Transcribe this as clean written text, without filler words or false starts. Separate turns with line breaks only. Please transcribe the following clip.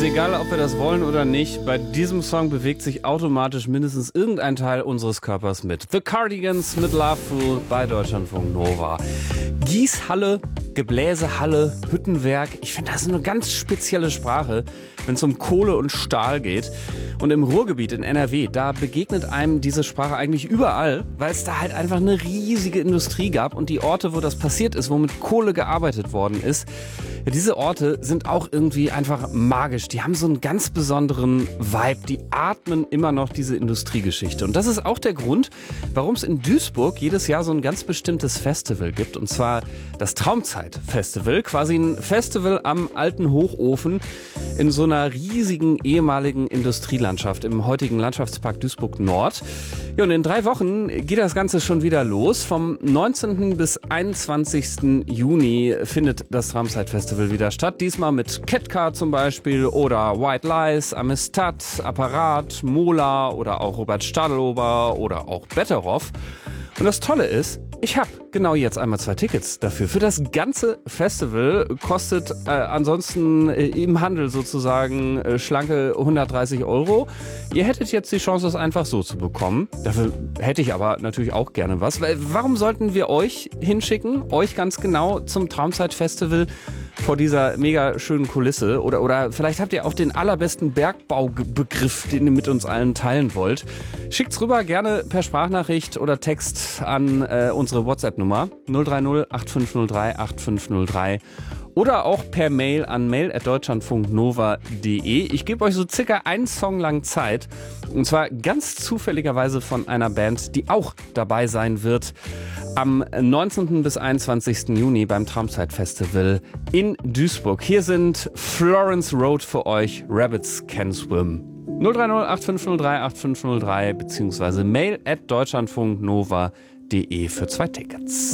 egal, ob wir das wollen oder nicht, bei diesem Song bewegt sich automatisch mindestens irgendein Teil unseres Körpers mit. The Cardigans mit Loveful bei Deutschlandfunk Nova. Gießhalle, Gebläsehalle, Hüttenwerk. Ich finde, das ist eine ganz spezielle Sprache, wenn es um Kohle und Stahl geht. Und im Ruhrgebiet in NRW, da begegnet einem diese Sprache eigentlich überall, weil es da halt einfach eine riesige Industrie gab und die Orte, wo das passiert ist, wo mit Kohle gearbeitet worden ist, ja, diese Orte sind auch irgendwie einfach magisch. Die haben so einen ganz besonderen Vibe. Die atmen immer noch diese Industriegeschichte. Und das ist auch der Grund, warum es in Duisburg jedes Jahr so ein ganz bestimmtes Festival gibt. Und zwar das Traumzeit-Festival. Quasi ein Festival am alten Hochofen in so einer riesigen ehemaligen Industrielandschaft im heutigen Landschaftspark Duisburg Nord. Ja, und in 3 Wochen geht das Ganze schon wieder los. Vom 19. bis 21. Juni findet das Traumzeit-Festival wieder statt. Diesmal mit Ketka zum Beispiel oder White Lies, Amistad, Apparat, Mola oder auch Robert Stadelober oder auch Betteroff. Und das Tolle ist, ich habe genau jetzt einmal 2 Tickets dafür. Für das ganze Festival kostet ansonsten im Handel sozusagen schlanke 130 €. Ihr hättet jetzt die Chance, das einfach so zu bekommen. Dafür hätte ich aber natürlich auch gerne was. Weil, warum sollten wir euch hinschicken? Euch ganz genau zum Traumzeit-Festival vor dieser mega schönen Kulisse. Oder vielleicht habt ihr auch den allerbesten Bergbaubegriff, den ihr mit uns allen teilen wollt. Schickt's rüber, gerne per Sprachnachricht oder Text an unsere WhatsApp-Nummer 030 8503 8503 oder auch per Mail an mail@deutschlandfunknova.de. Ich gebe euch so circa einen Song lang Zeit, und zwar ganz zufälligerweise von einer Band, die auch dabei sein wird am 19. bis 21. Juni beim Traumzeit-Festival in Duisburg. Hier sind Florence Road für euch, Rabbits Can Swim. 030 8503 8503 beziehungsweise mail@deutschlandfunknova.de für 2 Tickets.